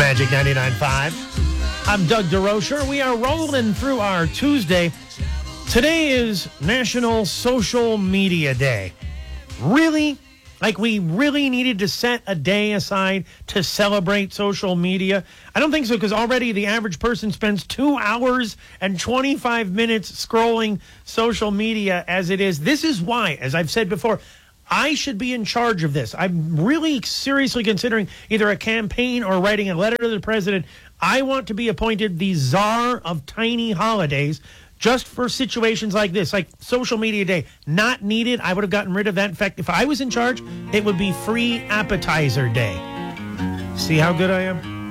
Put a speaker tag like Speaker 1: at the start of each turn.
Speaker 1: Magic 99.5. I'm Doug DeRocher. We are rolling through our Tuesday. Today is National Social Media Day. Really? Like we really needed to set a day aside to celebrate social media? I don't think so, because already the average person spends 2 hours and 25 minutes scrolling social media as it is. This is why, as I've said before, I should be in charge of this. I'm really seriously considering either a campaign or writing a letter to the president. I want to be appointed the czar of tiny holidays just for situations like this, like Social Media Day. Not needed. I would have gotten rid of that. In fact, if I was in charge, it would be Free Appetizer Day. See how good I am?